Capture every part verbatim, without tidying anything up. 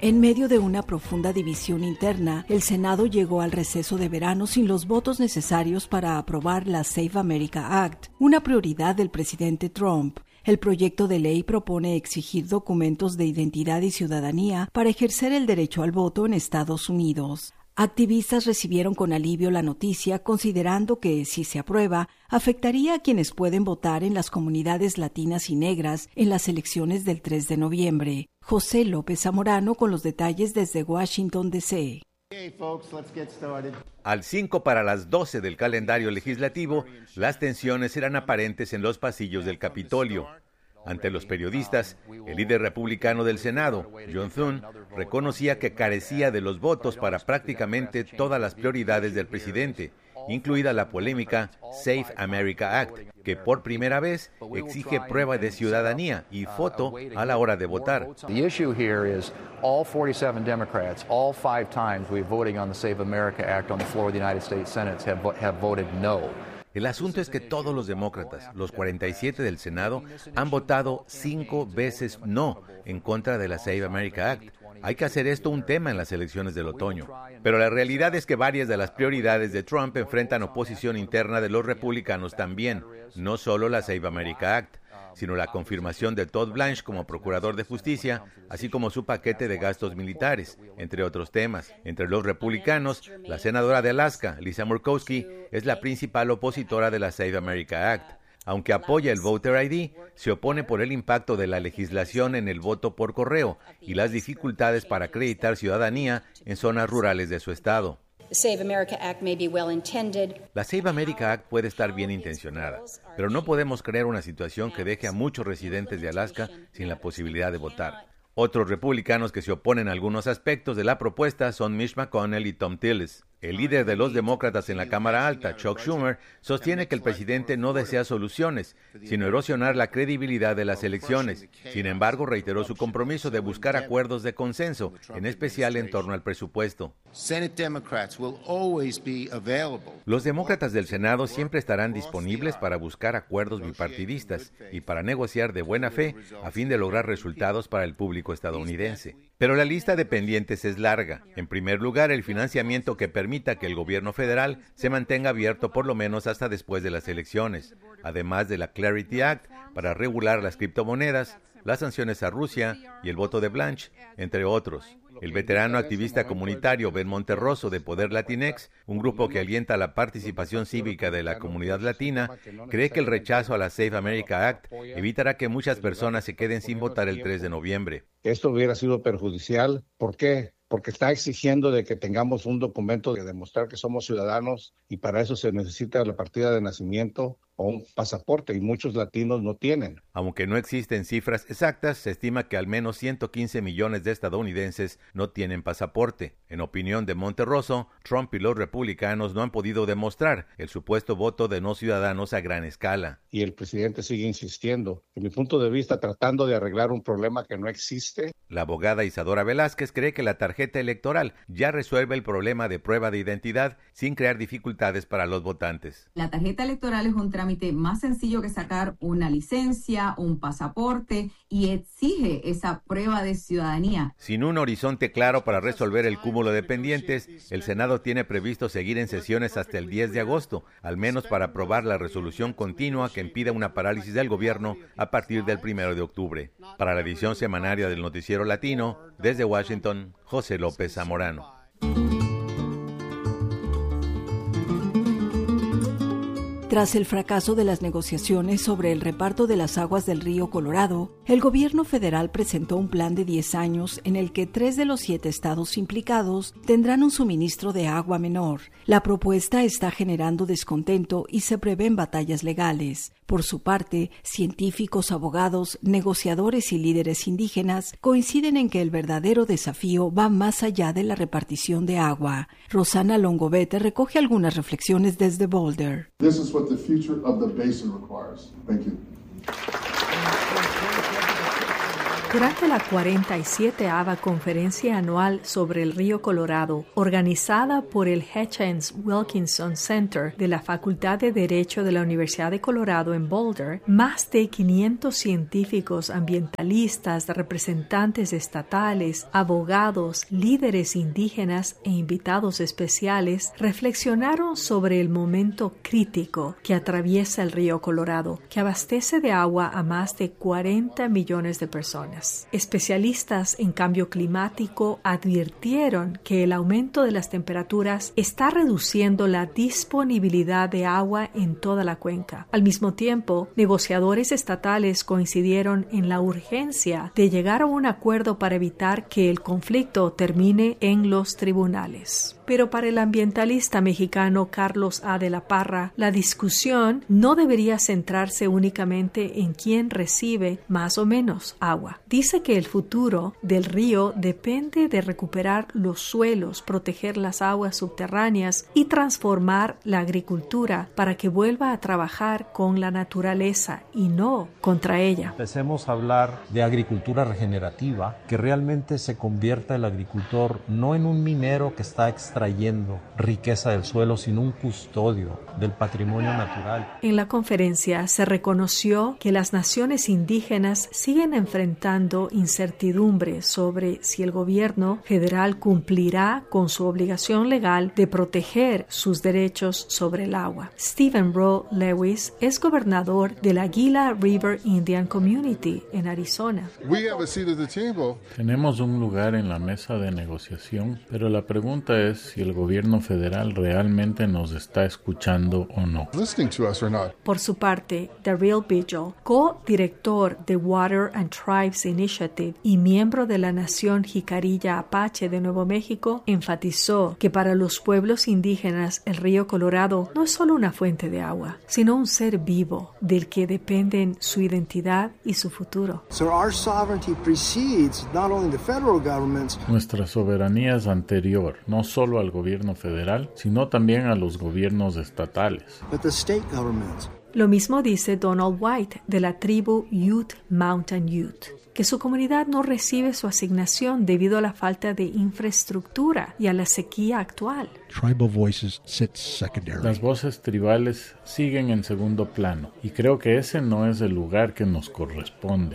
En medio de una profunda división interna, el Senado llegó al receso de verano sin los votos necesarios para aprobar la Save America Act, una prioridad del presidente Trump. El proyecto de ley propone exigir documentos de identidad y ciudadanía para ejercer el derecho al voto en Estados Unidos. Activistas recibieron con alivio la noticia, considerando que, si se aprueba, afectaría a quienes pueden votar en las comunidades latinas y negras en las elecciones del tres de noviembre. José López Zamorano con los detalles desde Washington, D C Al cinco para las doce del calendario legislativo, las tensiones eran aparentes en los pasillos del Capitolio. Ante los periodistas, el líder republicano del Senado, John Thune, reconocía que carecía de los votos para prácticamente todas las prioridades del presidente, incluida la polémica Save America Act, que por primera vez exige prueba de ciudadanía y foto a la hora de votar. The issue here is all forty-seven Democrats, all five times we're voting on the Save America Act on the floor of the United States Senate have, have voted no. El asunto es que todos los demócratas, los cuarenta y siete del Senado, han votado cinco veces no en contra de la Save America Act. Hay que hacer esto un tema en las elecciones del otoño. Pero la realidad es que varias de las prioridades de Trump enfrentan oposición interna de los republicanos también, no solo la Save America Act, sino la confirmación de Todd Blanche como procurador de justicia, así como su paquete de gastos militares, entre otros temas. Entre los republicanos, la senadora de Alaska, Lisa Murkowski, es la principal opositora de la Save America Act. Aunque apoya el Voter I D, se opone por el impacto de la legislación en el voto por correo y las dificultades para acreditar ciudadanía en zonas rurales de su estado. La Save America Act puede estar bien intencionada, pero no podemos crear una situación que deje a muchos residentes de Alaska sin la posibilidad de votar. Otros republicanos que se oponen a algunos aspectos de la propuesta son Mitch McConnell y Thom Tillis. El líder de los demócratas en la Cámara Alta, Chuck Schumer, sostiene que el presidente no desea soluciones, sino erosionar la credibilidad de las elecciones. Sin embargo, reiteró su compromiso de buscar acuerdos de consenso, en especial en torno al presupuesto. Los demócratas del Senado siempre estarán disponibles para buscar acuerdos bipartidistas y para negociar de buena fe a fin de lograr resultados para el público estadounidense. Pero la lista de pendientes es larga. En primer lugar, el financiamiento que permita que el gobierno federal se mantenga abierto por lo menos hasta después de las elecciones, además de la Clarity Act para regular las criptomonedas, las sanciones a Rusia y el voto de Blanche, entre otros. El veterano activista comunitario Ben Monterroso de Poder Latinex, un grupo que alienta la participación cívica de la comunidad latina, cree que el rechazo a la Save America Act evitará que muchas personas se queden sin votar el tres de noviembre. Esto hubiera sido perjudicial. ¿Por qué? Porque está exigiendo de que tengamos un documento de demostrar que somos ciudadanos y para eso se necesita la partida de nacimiento o un pasaporte y muchos latinos no tienen. Aunque no existen cifras exactas, se estima que al menos ciento quince millones de estadounidenses no tienen pasaporte. En opinión de Monterroso, Trump y los republicanos no han podido demostrar el supuesto voto de no ciudadanos a gran escala. Y el presidente sigue insistiendo. En mi punto de vista, tratando de arreglar un problema que no existe. La abogada Isadora Velázquez cree que la tarjeta electoral ya resuelve el problema de prueba de identidad sin crear dificultades para los votantes. La tarjeta electoral es un trámite más sencillo que sacar una licencia, un pasaporte y exige esa prueba de ciudadanía. Sin un horizonte claro para resolver el cúmulo de pendientes, el Senado tiene previsto seguir en sesiones hasta el diez de agosto, al menos para aprobar la resolución continua que impida una parálisis del gobierno a partir del primero de octubre. Para la edición semanaria del Noticiero Latino, desde Washington, José López Zamorano. Tras el fracaso de las negociaciones sobre el reparto de las aguas del río Colorado, el gobierno federal presentó un plan de diez años en el que tres de los siete estados implicados tendrán un suministro de agua menor. La propuesta está generando descontento y se prevén batallas legales. Por su parte, científicos, abogados, negociadores y líderes indígenas coinciden en que el verdadero desafío va más allá de la repartición de agua. Rosana Longobete recoge algunas reflexiones desde Boulder. This is what the future of the basin requires. Thank you. Durante la cuarenta y séptima Conferencia Anual sobre el Río Colorado, organizada por el Hutchins Wilkinson Center de la Facultad de Derecho de la Universidad de Colorado en Boulder, más de quinientos científicos ambientalistas, representantes estatales, abogados, líderes indígenas e invitados especiales reflexionaron sobre el momento crítico que atraviesa el río Colorado, que abastece de agua a más de cuarenta millones de personas. Especialistas en cambio climático advirtieron que el aumento de las temperaturas está reduciendo la disponibilidad de agua en toda la cuenca. Al mismo tiempo, negociadores estatales coincidieron en la urgencia de llegar a un acuerdo para evitar que el conflicto termine en los tribunales. Pero para el ambientalista mexicano Carlos A. de la Parra, la discusión no debería centrarse únicamente en quién recibe más o menos agua. Dice que el futuro del río depende de recuperar los suelos, proteger las aguas subterráneas y transformar la agricultura para que vuelva a trabajar con la naturaleza y no contra ella. Empecemos a hablar de agricultura regenerativa, que realmente se convierta el agricultor no en un minero que está extrayendo riqueza del suelo, sino un custodio del patrimonio natural. En la conferencia se reconoció que las naciones indígenas siguen enfrentando incertidumbre sobre si el gobierno federal cumplirá con su obligación legal de proteger sus derechos sobre el agua. Stephen Roe Lewis es gobernador de la Gila River Indian Community en Arizona. Tenemos un lugar en la mesa de negociación, pero la pregunta es si el gobierno federal realmente nos está escuchando o no. Por su parte, Daryl Vigil, co-director de Water and Tribes Initiative y miembro de la Nación Jicarilla Apache de Nuevo México, enfatizó que para los pueblos indígenas el río Colorado no es solo una fuente de agua, sino un ser vivo del que dependen su identidad y su futuro. Nuestra soberanía es anterior, no solo al gobierno federal, sino también a los gobiernos estatales. Lo mismo dice Donald White de la tribu Ute Mountain Ute, que su comunidad no recibe su asignación debido a la falta de infraestructura y a la sequía actual. Las voces tribales siguen en segundo plano y creo que ese no es el lugar que nos corresponde.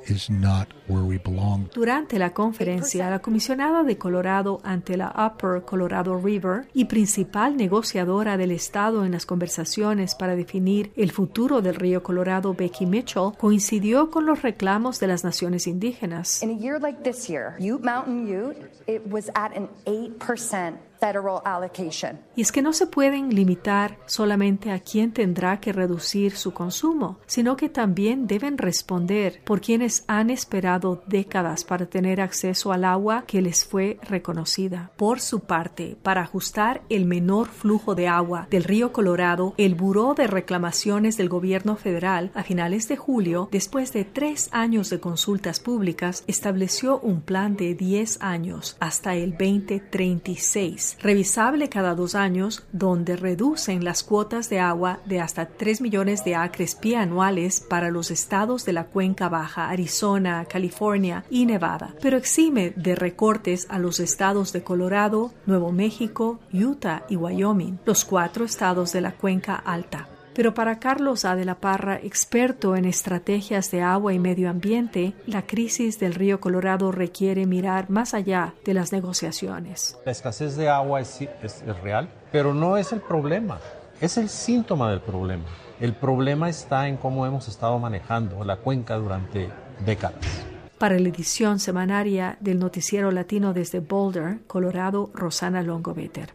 Durante la conferencia, la comisionada de Colorado ante la Upper Colorado River y principal negociadora del estado en las conversaciones para definir el futuro del río Colorado, Becky Mitchell, coincidió con los reclamos de las naciones indígenas. In a year like this year, Ute Mountain Ute, it was at an eight percent federal allocation. Y es que no se pueden limitar solamente a quién tendrá que reducir su consumo, sino que también deben responder por quienes han esperado décadas para tener acceso al agua que les fue reconocida. Por su parte, para ajustar el menor flujo de agua del río Colorado, el Buró de Reclamaciones del Gobierno Federal, a finales de julio, después de tres años de consultas públicas, estableció un plan de diez años hasta el veinte treinta y seis, revisable cada dos años, donde reducen las cuotas de agua de hasta tres millones de acres pie anuales para los estados de la Cuenca Baja, Arizona, California y Nevada, pero exime de recortes a los estados de Colorado, Nuevo México, Utah y Wyoming, los cuatro estados de la Cuenca Alta. Pero para Carlos A. de la Parra, experto en estrategias de agua y medio ambiente, la crisis del río Colorado requiere mirar más allá de las negociaciones. La escasez de agua es, es, es real, pero no es el problema, es el síntoma del problema. El problema está en cómo hemos estado manejando la cuenca durante décadas. Para la edición semanaria del Noticiero Latino desde Boulder, Colorado, Rosana Longo-Better.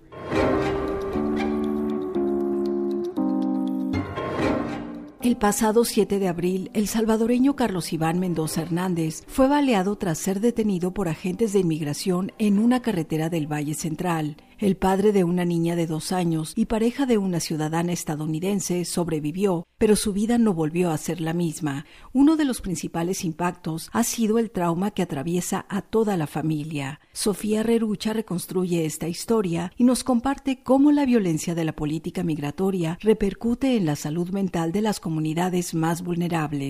El pasado siete de abril, el salvadoreño Carlos Iván Mendoza Hernández fue baleado tras ser detenido por agentes de inmigración en una carretera del Valle Central. El padre de una niña de dos años y pareja de una ciudadana estadounidense sobrevivió, pero su vida no volvió a ser la misma. Uno de los principales impactos ha sido el trauma que atraviesa a toda la familia. Sofía Rerucha reconstruye esta historia y nos comparte cómo la violencia de la política migratoria repercute en la salud mental de las comunidades más vulnerables.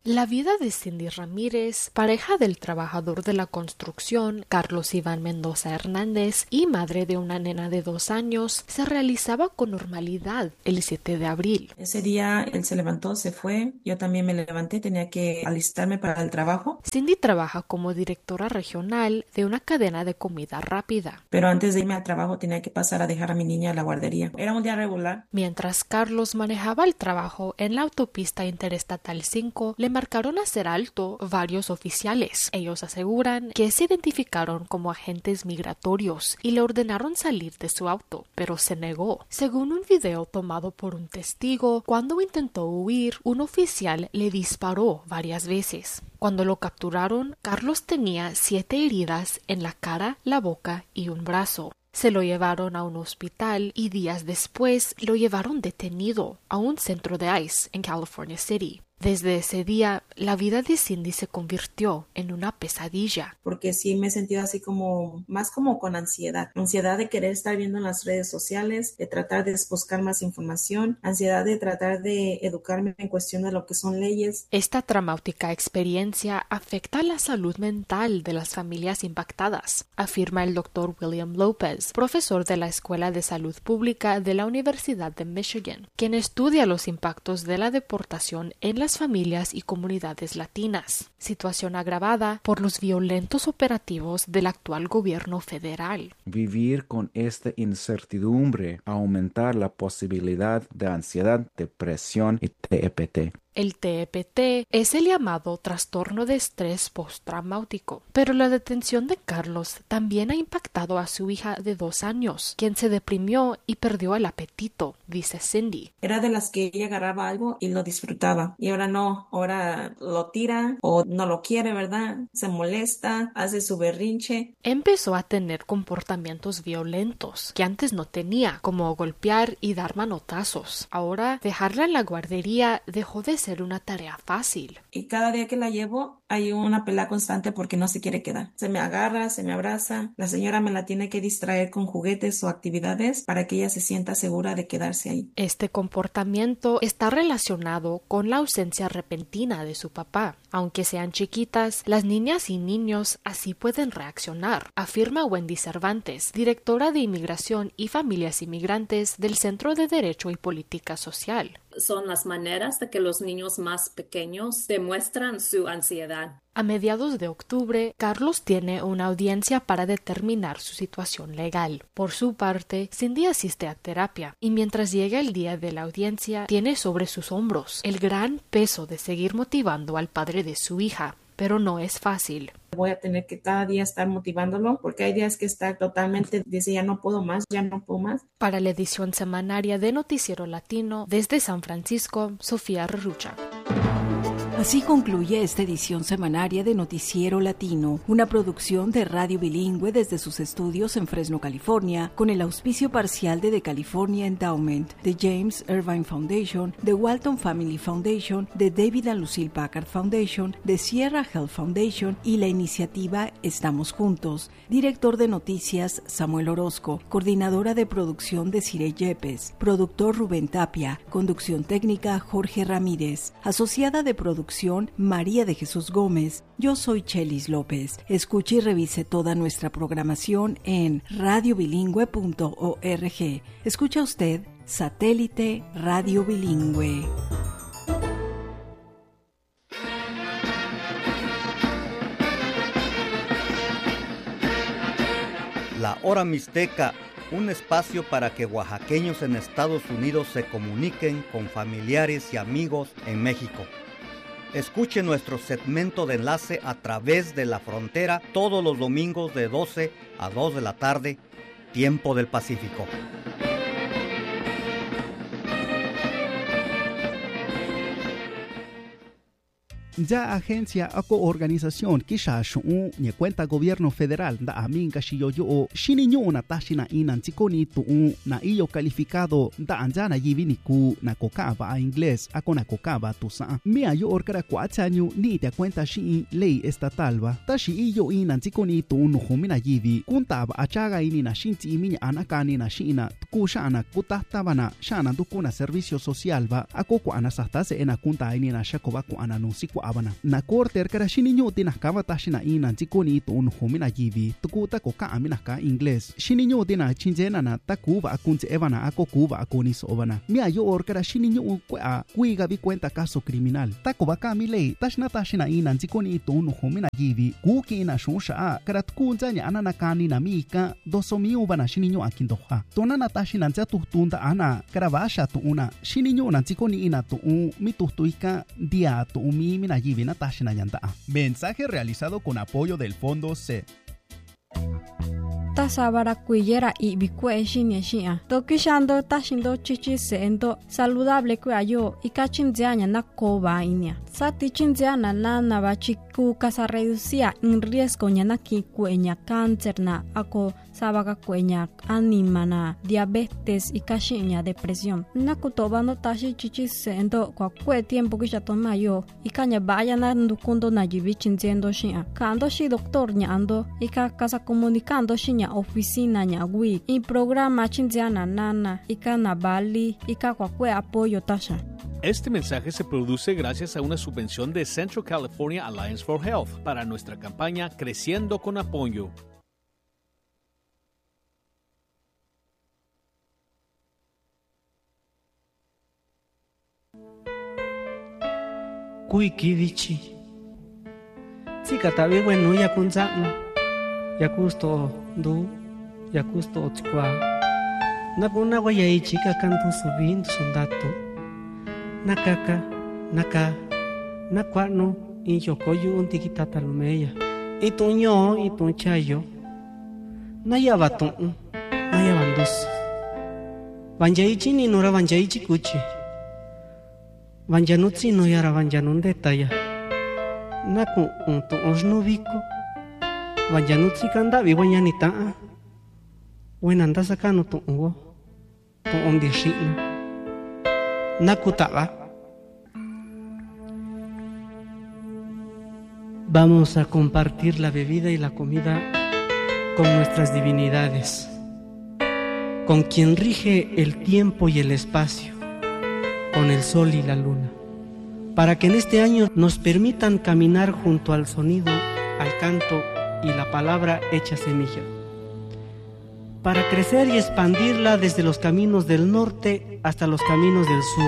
La vida de Cindy Ramírez, pareja del trabajador de la construcción Carlos Iván Mendoza Hernández y madre de una nena de dos años, se realizaba con normalidad el siete de abril. Ese día él se levantó, se fue, yo también me levanté, tenía que alistarme para el trabajo. Cindy trabaja como directora regional de una cadena de comida rápida. Pero antes de irme al trabajo tenía que pasar a dejar a mi niña a la guardería. Era un día regular. Mientras Carlos manejaba el trabajo en la autopista interestatal cinco, le marcaron hacer alto varios oficiales. Ellos aseguran que se identificaron como agentes migratorios y le ordenaron salir de su auto, pero se negó. Según un video tomado por un testigo, cuando intentó huir, un oficial le disparó varias veces. Cuando lo capturaron, Carlos tenía siete heridas en la cara, la boca y un brazo. Se lo llevaron a un hospital y días después lo llevaron detenido a un centro de ICE en California City. Desde ese día, la vida de Cindy se convirtió en una pesadilla. Porque sí me he sentido así como, más como con ansiedad. Ansiedad de querer estar viendo en las redes sociales, de tratar de buscar más información, ansiedad de tratar de educarme en cuestión de lo que son leyes. Esta traumática experiencia afecta la salud mental de las familias impactadas, afirma el doctor William Lopez, profesor de la Escuela de Salud Pública de la Universidad de Michigan, quien estudia los impactos de la deportación en la las familias y comunidades latinas, situación agravada por los violentos operativos del actual gobierno federal. Vivir con esta incertidumbre aumenta la posibilidad de ansiedad, depresión y T E P T. El T E P T es el llamado trastorno de estrés postraumático, pero la detención de Carlos también ha impactado a su hija de dos años, quien se deprimió y perdió el apetito, dice Cindy. Era de las que ella agarraba algo y lo disfrutaba, y ahora no, ahora lo tira o no lo quiere, ¿verdad? Se molesta, hace su berrinche. Empezó a tener comportamientos violentos que antes no tenía, como golpear y dar manotazos. Ahora, dejarla en la guardería dejó de ser una tarea fácil. Y cada día que la llevo hay una pelea constante porque no se quiere quedar. Se me agarra, se me abraza. La señora me la tiene que distraer con juguetes o actividades para que ella se sienta segura de quedarse ahí. Este comportamiento está relacionado con la ausencia repentina de su papá. Aunque sean chiquitas, las niñas y niños así pueden reaccionar, afirma Wendy Cervantes, directora de Inmigración y Familias Inmigrantes del Centro de Derecho y Política Social. Son las maneras de que los niños más pequeños demuestran su ansiedad. A mediados de octubre, Carlos tiene una audiencia para determinar su situación legal. Por su parte, Cindy asiste a terapia y mientras llega el día de la audiencia, tiene sobre sus hombros el gran peso de seguir motivando al padre de su hija. Pero no es fácil. Voy a tener que cada día estar motivándolo porque hay días que está totalmente, dice ya no puedo más, ya no puedo más. Para la edición semanaria de Noticiero Latino, desde San Francisco, Sofía Rerrucha. Así concluye esta edición semanaria de Noticiero Latino, una producción de Radio Bilingüe desde sus estudios en Fresno, California, con el auspicio parcial de The California Endowment, de James Irvine Foundation, de Walton Family Foundation, de David and Lucille Packard Foundation, de Sierra Health Foundation y la iniciativa Estamos Juntos. Director de Noticias, Samuel Orozco. Coordinadora de producción, Desiree Yepes. Productor, Rubén Tapia. Conducción técnica, Jorge Ramírez. Asociada de producción, María de Jesús Gómez. Yo soy Chelis López. Escuche y revise toda nuestra programación en radio bilingüe punto org. Escucha usted Satélite Radio Bilingüe. La Hora Mixteca, un espacio para que oaxaqueños en Estados Unidos se comuniquen con familiares y amigos en México. Escuche nuestro segmento de enlace a través de la frontera todos los domingos de doce a dos de la tarde, tiempo del Pacífico. Ya agencia ako organización kisha shu ni cuenta gobierno federal da amin kashiyo yo shininyo na tashina inan chikoni tu na iyo calificado da anjana yivini ku na kokaba a inglés ako na kokaba tu sa mi ayo orkara kwachanyu ni te cuenta shi ley estatal ba tashi iyo inan chikoni tu no humina yivi kuntaba achaga ini na shinti iminya anakani na shina kushana kutahtabana shana dukuna servicio social ba ako ko anasastase ena kunta ini na shakoba ko ananusi abana na korter kara shininyo tina kama tashina ina chikoni to un homina yivi tuku ta ko ka amina ka inglés shininyo tina chinjena na takuba akunche evana ako kuba akoni sobana mi ayo or kara shininyo un kwa kuiga vi cuenta caso criminal tako baka mi lei tashna tashina ina chikoni to un homina yivi kuki ina shonsha kara tukunja nya anana kani na mika doso mi ubana shininyo akindoha tona na tashina nja tutunda ana kara basha to una shininyo na chikoni ina to un mi tutuika dia to umi mina yivi na tashina yanda. Mensaje realizado con apoyo del Fondo C. Tasabara kuyera y bikue shinya shia. Tokishando tashindo chichi seendo saludable kuayo y kachinzianya na koba inia. Sati chinziana na na bachiku casa reducía en riesgo nyana ki kuenya cáncer na ako sabaga kuenya anima na diabetes y kashinya depresión. Na kutobando tashi chichi seendo kwa kue tiempo kisha tomayo y kanya vaya na ndukundo na jibi chinziendo shia. Kando shi doctor nyando y ka casa comunicando shinya oficina nyagui y programa chinziana nana y kana bali y ka kwa kue apoyo tasha. Este mensaje se produce gracias a una subvención de Central California Alliance for Health para nuestra campaña Creciendo con Apoyo. Kuikivichi. Tsika tabi bueno ya kunzano. Ya kusto du, ya kusto otskwa. Na kuna waya ichika kanto subindo sondato. Nakaka, naka, nakwano, in yokoyu un tikitata lumeya. Ituño, itun chayo. Naya batun, naya bandos. Banjaichi ni nora banjaichi kuchi. Banjanutsi no yara banjanun detaya. Naku un tu osnubiko. Banjanutsi kanda viwanyanita. Buenanda sacano tu ungo. Tu ondishina. Nakutaba. Vamos a compartir la bebida y la comida con nuestras divinidades, con quien rige el tiempo y el espacio, con el sol y la luna, para que en este año nos permitan caminar junto al sonido, al canto y la palabra hecha semilla, para crecer y expandirla desde los caminos del norte hasta los caminos del sur,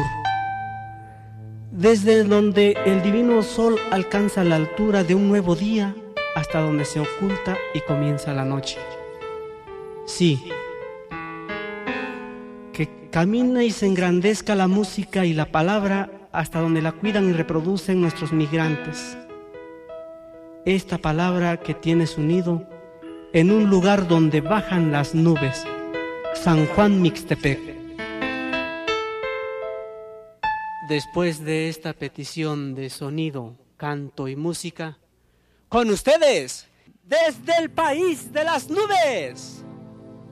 desde donde el divino sol alcanza la altura de un nuevo día hasta donde se oculta y comienza la noche. Sí, que camina y se engrandezca la música y la palabra hasta donde la cuidan y reproducen nuestros migrantes. Esta palabra que tiene su nido en un lugar donde bajan las nubes, San Juan Mixtepec. Después de esta petición de sonido, canto y música, con ustedes, desde el país de las nubes.